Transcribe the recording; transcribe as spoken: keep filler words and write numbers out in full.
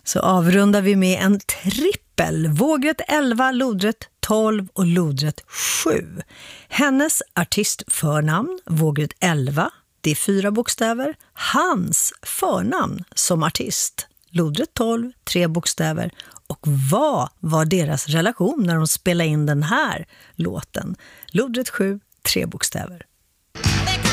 Så avrundar vi med en trippel. Vågrätt elva, lodrätt tolv och lodrätt sju. Hennes artistförnamn, vågrätt elva, det är fyra bokstäver. Hans förnamn som artist, lodrätt tolv, tre bokstäver. Och vad var deras relation när de spelade in den här låten? Lodrätt sju, tre bokstäver.